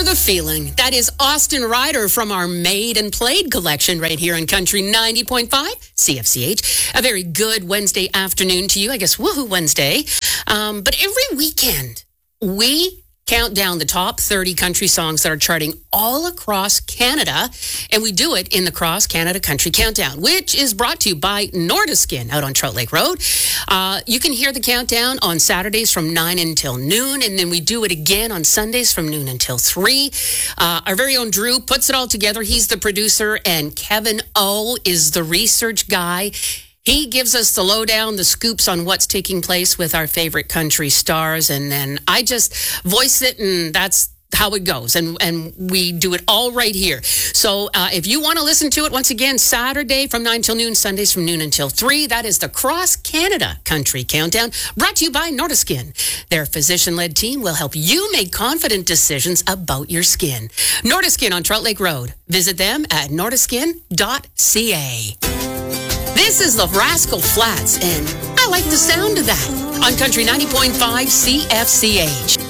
the feeling. That is Austin Ryder from our Made and Played collection right here on Country 90.5 CFCH. A very good Wednesday afternoon to you. I guess woohoo Wednesday. But every weekend, we count down the top 30 country songs that are charting all across Canada, and we do it in the Cross Canada Country Countdown, which is brought to you by Nordiskin out on Trout Lake Road. You can hear the countdown on Saturdays from 9 until noon, and then we do it again on Sundays from noon until 3. Our very own Drew puts it all together. He's the producer, and Kevin O is the research guy. He gives us the lowdown, the scoops on what's taking place with our favorite country stars. And then I just voice it, and that's how it goes. And we do it all right here. So if you want to listen to it, once again, Saturday from 9 till noon, Sundays from noon until 3. That is the Cross Canada Country Countdown, brought to you by Nordiskin. Their physician-led team will help you make confident decisions about your skin. Nordiskin on Trout Lake Road. Visit them at nordiskin.ca. This is the Rascal Flats, and I like the sound of that on Country 90.5 CFCH.